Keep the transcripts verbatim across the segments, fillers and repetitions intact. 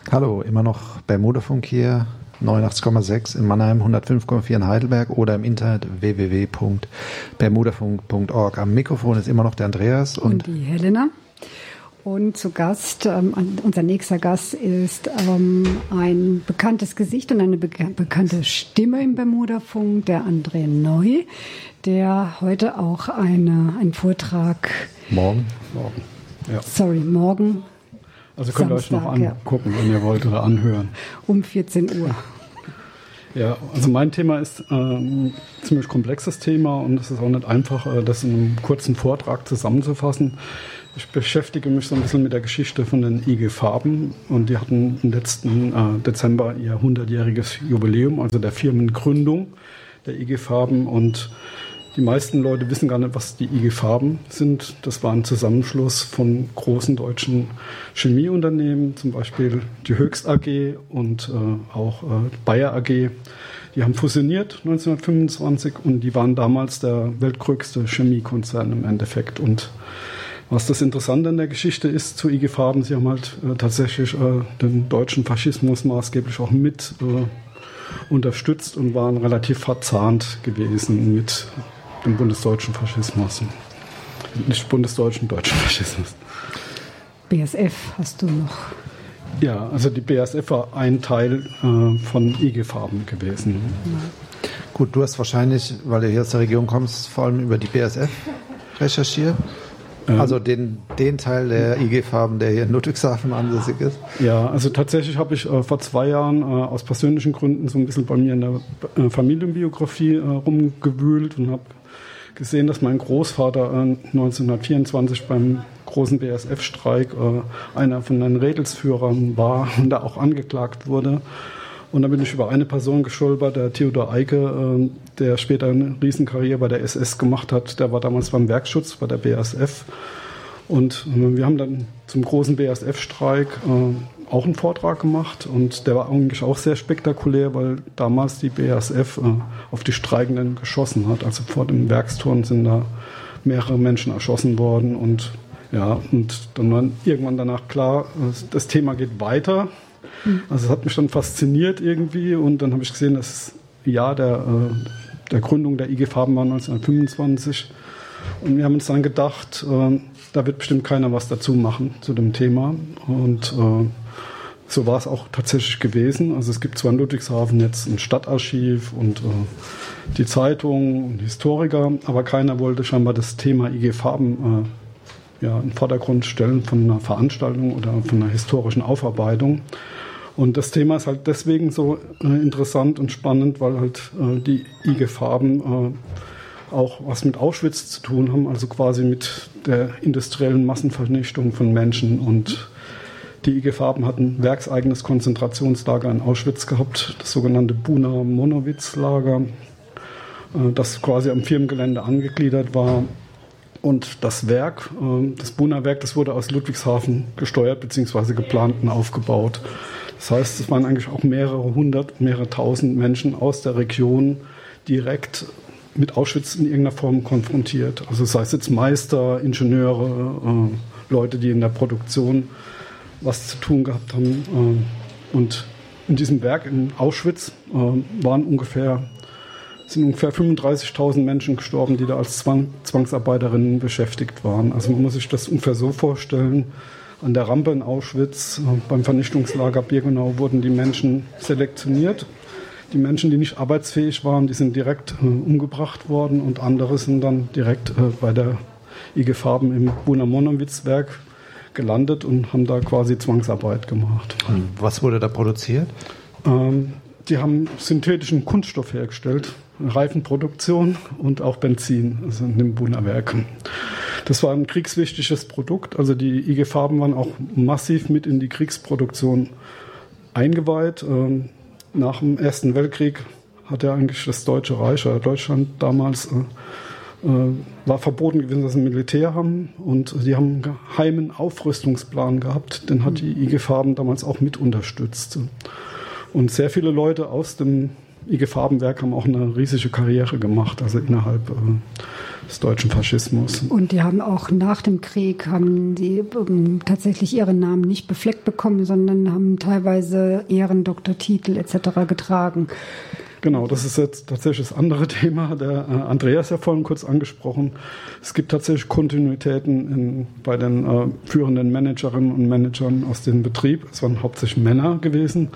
Hallo, immer noch Bermudafunk hier, neunundachtzig Komma sechs in Mannheim, hundertfünf Komma vier in Heidelberg oder im Internet w w w punkt bermudafunk punkt org. Am Mikrofon ist immer noch der Andreas und, und die Helena. Und zu Gast, ähm, unser nächster Gast ist ähm, ein bekanntes Gesicht und eine beka- bekannte Stimme im Bermudafunk, der André Neu, der heute auch eine, einen Vortrag... Morgen? Morgen, ja. Sorry, morgen. Also könnt ihr euch noch angucken, ja, wenn ihr wollt, oder anhören. Um vierzehn Uhr. Ja, also mein Thema ist äh, ein ziemlich komplexes Thema und es ist auch nicht einfach, äh, das in einem kurzen Vortrag zusammenzufassen. Ich beschäftige mich so ein bisschen mit der Geschichte von den I G Farben und die hatten im letzten äh, Dezember ihr hundertjähriges Jubiläum, also der Firmengründung der I G Farben, und die meisten Leute wissen gar nicht, was die I G Farben sind. Das war ein Zusammenschluss von großen deutschen Chemieunternehmen, zum Beispiel die Höchst A G und äh, auch äh, Bayer A G. Die haben fusioniert neunzehnhundertfünfundzwanzig und die waren damals der weltgrößte Chemiekonzern im Endeffekt. Und was das Interessante in der Geschichte ist zu I G Farben, sie haben halt äh, tatsächlich äh, den deutschen Faschismus maßgeblich auch mit äh, unterstützt und waren relativ verzahnt gewesen mit dem bundesdeutschen Faschismus. Nicht bundesdeutschen, deutschen Faschismus. B S F hast du noch. Ja, also die B S F war ein Teil äh, von I G Farben gewesen. Ja. Gut, du hast wahrscheinlich, weil du hier aus der Region kommst, vor allem über die B S F recherchiert. Also den, den Teil der I G Farben, der hier in Ludwigshafen ansässig ist? Ja, also tatsächlich habe ich äh, vor zwei Jahren äh, aus persönlichen Gründen so ein bisschen bei mir in der äh, Familienbiografie äh, rumgewühlt und habe gesehen, dass mein Großvater äh, neunzehnhundertvierundzwanzig beim großen B S F-Streik äh, einer von den Rädelsführern war und da auch angeklagt wurde. Und dann bin ich über eine Person gestolpert, der Theodor Eicke, äh, der später eine Riesenkarriere bei der S S gemacht hat. Der war damals beim Werkschutz bei der B S F. Und äh, wir haben dann zum großen B S F-Streik äh, auch einen Vortrag gemacht. Und der war eigentlich auch sehr spektakulär, weil damals die B S F äh, auf die Streikenden geschossen hat. Also vor dem Werksturm sind da mehrere Menschen erschossen worden. Und, ja, und dann war irgendwann danach klar, das Thema geht weiter. Also es hat mich dann fasziniert irgendwie und dann habe ich gesehen, das Jahr der, äh, der Gründung der I G Farben war neunzehnhundertfünfundzwanzig und wir haben uns dann gedacht, äh, da wird bestimmt keiner was dazu machen zu dem Thema und äh, so war es auch tatsächlich gewesen. Also es gibt zwar in Ludwigshafen jetzt ein Stadtarchiv und äh, die Zeitung und Historiker, aber keiner wollte scheinbar das Thema I G Farben äh, ja, in den Vordergrund stellen von einer Veranstaltung oder von einer historischen Aufarbeitung. Und das Thema ist halt deswegen so äh, interessant und spannend, weil halt äh, die I G Farben äh, auch was mit Auschwitz zu tun haben, also quasi mit der industriellen Massenvernichtung von Menschen. Und die I G Farben hatten ein werkseigenes Konzentrationslager in Auschwitz gehabt, das sogenannte Buna-Monowitz-Lager, äh, das quasi am Firmengelände angegliedert war. Und das Werk, äh, das Buna-Werk, das wurde aus Ludwigshafen gesteuert bzw. geplant und aufgebaut. Das heißt, es waren eigentlich auch mehrere hundert, mehrere tausend Menschen aus der Region direkt mit Auschwitz in irgendeiner Form konfrontiert. Also sei es jetzt Meister, Ingenieure, äh, Leute, die in der Produktion was zu tun gehabt haben. Äh, und in diesem Werk in Auschwitz äh, waren ungefähr, sind ungefähr fünfunddreißigtausend Menschen gestorben, die da als Zwang, Zwangsarbeiterinnen beschäftigt waren. Also man muss sich das ungefähr so vorstellen. An der Rampe in Auschwitz, beim Vernichtungslager Birkenau, wurden die Menschen selektioniert. Die Menschen, die nicht arbeitsfähig waren, die sind direkt äh, umgebracht worden und andere sind dann direkt äh, bei der I G Farben im Buna-Monowitz-Werk gelandet und haben da quasi Zwangsarbeit gemacht. Und was wurde da produziert? Ähm, die haben synthetischen Kunststoff hergestellt, Reifenproduktion und auch Benzin, also in dem Buna-Werk. Das war ein kriegswichtiges Produkt, also die I G Farben waren auch massiv mit in die Kriegsproduktion eingeweiht. Nach dem Ersten Weltkrieg hat ja eigentlich das Deutsche Reich oder Deutschland damals äh, war verboten gewesen, dass sie ein Militär haben und sie haben einen geheimen Aufrüstungsplan gehabt, den hat die I G Farben damals auch mit unterstützt. Und sehr viele Leute aus dem I G Farbenwerk haben auch eine riesige Karriere gemacht, also innerhalb äh, des deutschen Faschismus. Und die haben auch nach dem Krieg, haben die ähm, tatsächlich ihren Namen nicht befleckt bekommen, sondern haben teilweise Ehrendoktortitel et cetera getragen. Genau, das ist jetzt tatsächlich das andere Thema. Der äh, Andreas ja vorhin kurz angesprochen. Es gibt tatsächlich Kontinuitäten in, bei den äh, führenden Managerinnen und Managern aus dem Betrieb. Es waren hauptsächlich Männer gewesen.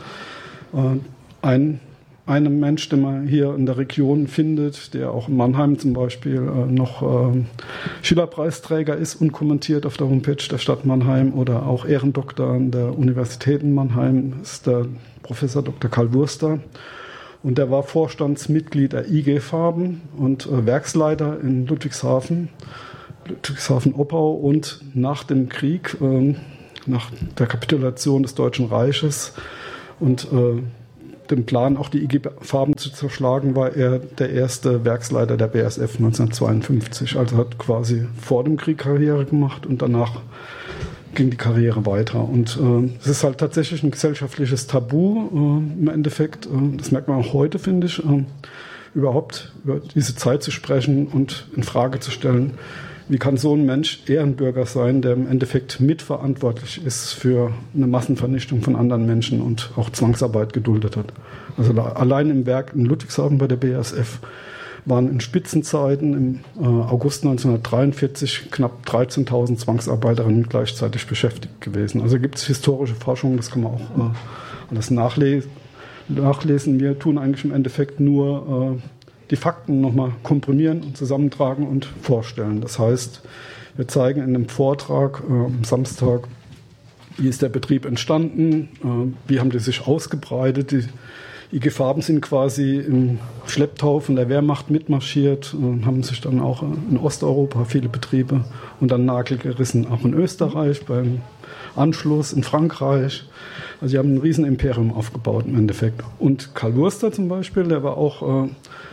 Äh, ein Ein Mensch, den man hier in der Region findet, der auch in Mannheim zum Beispiel äh, noch äh, Schillerpreisträger ist, unkommentiert auf der Homepage der Stadt Mannheim oder auch Ehrendoktor an der Universität in Mannheim, ist der Professor Doktor Karl Wurster. Und der war Vorstandsmitglied der I G Farben und äh, Werksleiter in Ludwigshafen, Ludwigshafen-Oppau und nach dem Krieg, äh, nach der Kapitulation des Deutschen Reiches und äh, dem Plan, auch die I G Farben zu zerschlagen, war er der erste Werksleiter der B A S F neunzehnhundertzweiundfünfzig. Also hat quasi vor dem Krieg Karriere gemacht und danach ging die Karriere weiter. Und äh, es ist halt tatsächlich ein gesellschaftliches Tabu äh, im Endeffekt. Äh, das merkt man auch heute, finde ich, äh, überhaupt über diese Zeit zu sprechen und in Frage zu stellen, wie kann so ein Mensch Ehrenbürger sein, der im Endeffekt mitverantwortlich ist für eine Massenvernichtung von anderen Menschen und auch Zwangsarbeit geduldet hat. Also da, allein im Werk in Ludwigshafen bei der B A S F waren in Spitzenzeiten im äh, August neunzehnhundertdreiundvierzig knapp dreizehntausend Zwangsarbeiterinnen gleichzeitig beschäftigt gewesen. Also gibt es historische Forschung, das kann man auch äh, alles nachlesen. nachlesen. Wir tun eigentlich im Endeffekt nur äh, die Fakten nochmal komprimieren und zusammentragen und vorstellen. Das heißt, wir zeigen in einem Vortrag äh, am Samstag, wie ist der Betrieb entstanden, äh, wie haben die sich ausgebreitet. Die I G Farben sind quasi im Schlepptau von der Wehrmacht mitmarschiert und haben sich dann auch in Osteuropa viele Betriebe unter den Nagel gerissen, auch in Österreich beim Anschluss, in Frankreich. Also sie haben ein Riesenimperium aufgebaut im Endeffekt. Und Karl Wurster zum Beispiel, der war auch äh,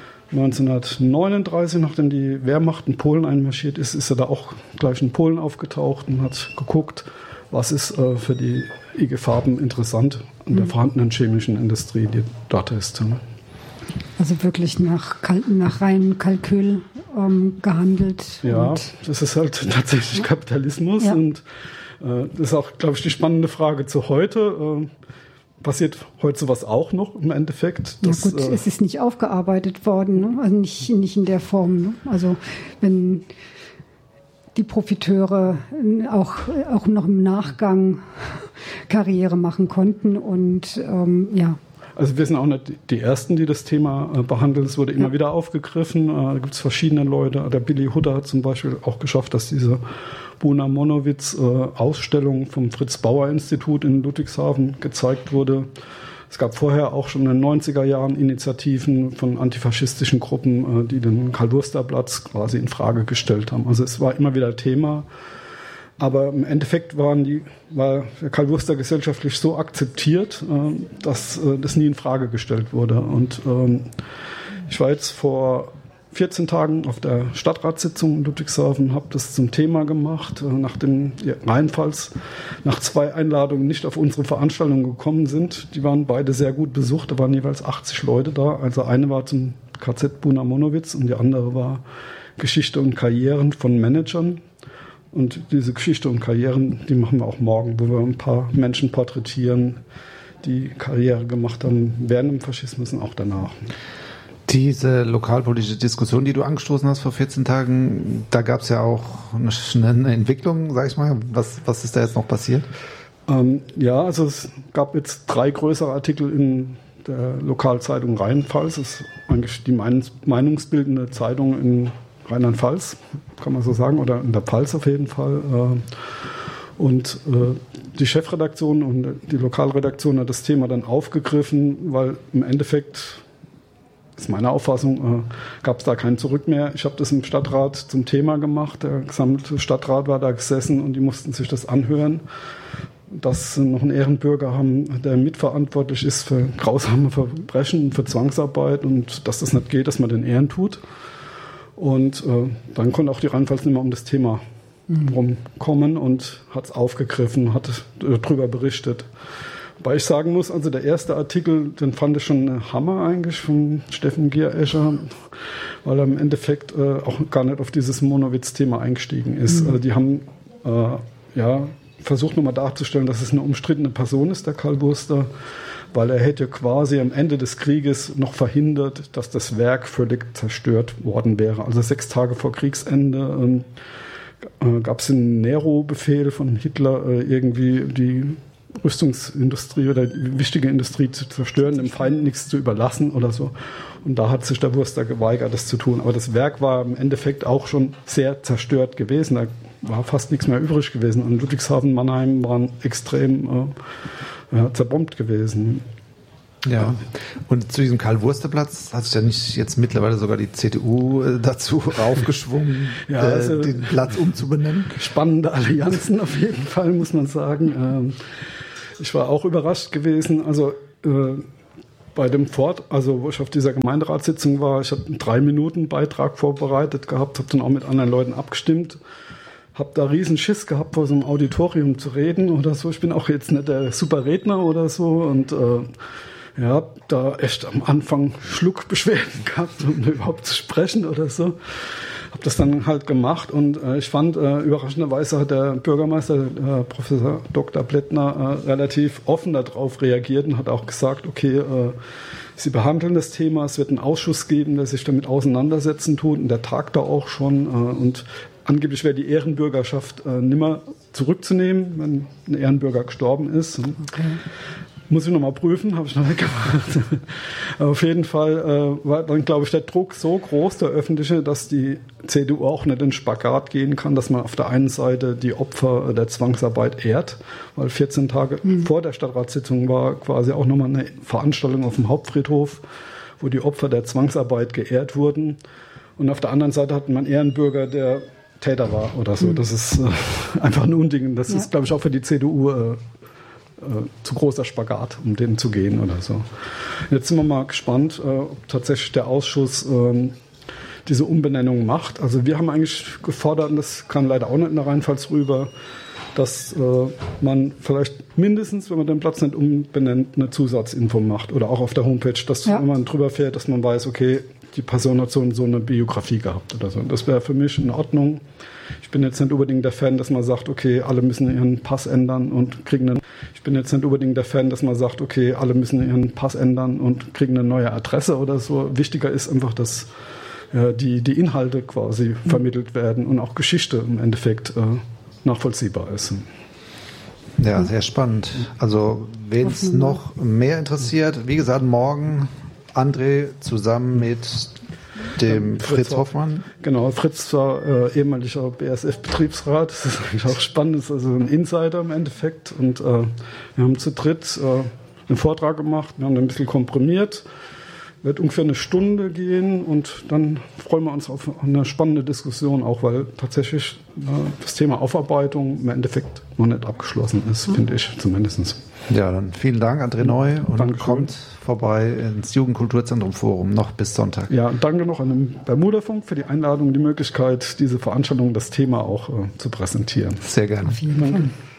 neunzehnhundertneununddreißig, nachdem die Wehrmacht in Polen einmarschiert ist, ist er da auch gleich in Polen aufgetaucht und hat geguckt, was ist äh, für die I G Farben interessant an der vorhandenen chemischen Industrie, die dort ist. Also wirklich nach, Kal- nach reinem Kalkül ähm, gehandelt. Ja, das ist halt tatsächlich Kapitalismus. Ja. Und äh, das ist auch, glaube ich, die spannende Frage zu heute. Äh, passiert heute sowas auch noch im Endeffekt? Das, ja gut, äh, es ist nicht aufgearbeitet worden, ne? Also nicht, nicht in der Form. Ne? Also wenn die Profiteure auch, auch noch im Nachgang Karriere machen konnten und ähm, ja. Also wir sind auch nicht die Ersten, die das Thema äh, behandeln. Es wurde immer ja. wieder aufgegriffen. Äh, da gibt es verschiedene Leute. Der Billy Hutter hat zum Beispiel auch geschafft, dass diese Buna Monowitz äh, Ausstellung vom Fritz-Bauer-Institut in Ludwigshafen gezeigt wurde. Es gab vorher auch schon in den neunziger Jahren Initiativen von antifaschistischen Gruppen, äh, die den Karl-Wurster-Platz quasi in Frage gestellt haben. Also es war immer wieder Thema. Aber im Endeffekt waren die, war der Karl Wurster gesellschaftlich so akzeptiert, äh, dass äh, das nie in Frage gestellt wurde. Und ähm, ich war jetzt vor vierzehn Tagen auf der Stadtratssitzung in Ludwigshafen, habe das zum Thema gemacht, äh, nachdem die Rheinpfalz nach zwei Einladungen nicht auf unsere Veranstaltung gekommen sind. Die waren beide sehr gut besucht, da waren jeweils achtzig Leute da. Also eine war zum K Z Buna Monowitz und die andere war Geschichte und Karrieren von Managern. Und diese Geschichte und Karrieren, die machen wir auch morgen, wo wir ein paar Menschen porträtieren, die Karriere gemacht haben während dem Faschismus und auch danach. Diese lokalpolitische Diskussion, die du angestoßen hast vor vierzehn Tagen, da gab es ja auch eine, eine Entwicklung, sag ich mal. Was, was ist da jetzt noch passiert? Ähm, ja, also es gab jetzt drei größere Artikel in der Lokalzeitung Rheinpfalz. Das ist eigentlich die meinungsbildende Zeitung in Rheinland-Pfalz, kann man so sagen, oder in der Pfalz auf jeden Fall. Und die Chefredaktion und die Lokalredaktion hat das Thema dann aufgegriffen, weil im Endeffekt, das ist meine Auffassung, gab es da kein Zurück mehr. Ich habe das im Stadtrat zum Thema gemacht. Der gesamte Stadtrat war da gesessen und die mussten sich das anhören, dass sie noch einen Ehrenbürger haben, der mitverantwortlich ist für grausame Verbrechen, für Zwangsarbeit und dass das nicht geht, dass man den Ehren tut. Und äh, dann konnte auch die Rheinpfalz nicht mehr um das Thema mhm. rumkommen und hat es aufgegriffen, hat äh, darüber berichtet. Weil ich sagen muss, also der erste Artikel, den fand ich schon ein Hammer eigentlich von Steffen Gierescher, weil er im Endeffekt äh, auch gar nicht auf dieses Monowitz-Thema eingestiegen ist. Mhm. Also die haben äh, ja, versucht nochmal darzustellen, dass es eine umstrittene Person ist, der Karl Wurster, weil er hätte quasi am Ende des Krieges noch verhindert, dass das Werk völlig zerstört worden wäre. Also sechs Tage vor Kriegsende ähm, äh, gab es einen Nero-Befehl von Hitler, äh, irgendwie die Rüstungsindustrie oder die wichtige Industrie zu zerstören, dem Feind nichts zu überlassen oder so. Und da hat sich der Wurster geweigert, das zu tun. Aber das Werk war im Endeffekt auch schon sehr zerstört gewesen. Da war fast nichts mehr übrig gewesen. Und Ludwigshafen, Mannheim waren extrem äh, ja, zerbombt gewesen. Ja, und zu diesem Karl-Wurster-Platz hat sich ja nicht jetzt mittlerweile sogar die C D U äh, dazu aufgeschwungen, ja, also äh, den Platz umzubenennen? Spannende Allianzen auf jeden Fall, muss man sagen. Ähm, ich war auch überrascht gewesen, also äh, bei dem Fort, also wo ich auf dieser Gemeinderatssitzung war, ich habe einen drei Minuten Beitrag vorbereitet gehabt, habe dann auch mit anderen Leuten abgestimmt. Habe da riesen Schiss gehabt, vor so einem Auditorium zu reden oder so. Ich bin auch jetzt nicht der super Redner oder so und äh, ja, da echt am Anfang Schluckbeschwerden gehabt, um überhaupt zu sprechen oder so. Habe das dann halt gemacht und äh, ich fand, äh, überraschenderweise hat der Bürgermeister, äh, Professor Doktor Blättner, äh, relativ offen darauf reagiert und hat auch gesagt, okay, äh, Sie behandeln das Thema, es wird einen Ausschuss geben, der sich damit auseinandersetzen tut und der tagt da auch schon äh, und angeblich wäre die Ehrenbürgerschaft äh, nimmer zurückzunehmen, wenn ein Ehrenbürger gestorben ist. Okay. Muss ich nochmal prüfen, habe ich noch nicht gemacht. Auf jeden Fall äh, war dann, glaube ich, der Druck so groß, der öffentliche, dass die C D U auch nicht in den Spagat gehen kann, dass man auf der einen Seite die Opfer der Zwangsarbeit ehrt, weil vierzehn Tage mhm. vor der Stadtratssitzung war quasi auch nochmal eine Veranstaltung auf dem Hauptfriedhof, wo die Opfer der Zwangsarbeit geehrt wurden. Und auf der anderen Seite hat man einen Ehrenbürger, der Täter war oder so. Mhm. Das ist äh, einfach ein Unding. Das ja. ist, glaube ich, auch für die C D U äh, Äh, zu großer Spagat, um den zu gehen oder so. Jetzt sind wir mal gespannt, äh, ob tatsächlich der Ausschuss äh, diese Umbenennung macht. Also wir haben eigentlich gefordert, und das kam leider auch nicht in der Rheinpfalz rüber, dass äh, man vielleicht mindestens, wenn man den Platz nicht umbenennt, eine Zusatzinfo macht oder auch auf der Homepage, dass ja. wenn man drüber fährt, dass man weiß, okay, die Person hat so und so eine Biografie gehabt oder so. Das wäre für mich in Ordnung. Ich bin jetzt nicht unbedingt der Fan, dass man sagt, okay, alle müssen ihren Pass ändern und kriegen einen. Ich bin jetzt nicht unbedingt der Fan, dass man sagt, okay, alle müssen ihren Pass ändern und kriegen eine neue Adresse oder so. Wichtiger ist einfach, dass ja, die, die Inhalte quasi mhm. vermittelt werden und auch Geschichte im Endeffekt äh, nachvollziehbar ist. Ja, sehr spannend. Also, wen es noch mehr interessiert, wie gesagt, morgen André zusammen mit dem Fritz, Fritz Hoffmann. Genau, Fritz war äh, ehemaliger B A S F-Betriebsrat. Das ist eigentlich auch spannend, das ist also ein Insider im Endeffekt. Und äh, wir haben zu dritt äh, einen Vortrag gemacht, wir haben den ein bisschen komprimiert. Wird ungefähr eine Stunde gehen und dann freuen wir uns auf eine spannende Diskussion, auch weil tatsächlich äh, das Thema Aufarbeitung im Endeffekt noch nicht abgeschlossen ist, mhm. finde ich zumindest. Ja, dann vielen Dank, André Neu, und Dankeschön. Kommt vorbei ins Jugendkulturzentrum Forum noch bis Sonntag. Ja, und danke noch an den Bermuda-Funk für die Einladung, die Möglichkeit, diese Veranstaltung, das Thema auch äh, zu präsentieren. Sehr gerne. Vielen Dank.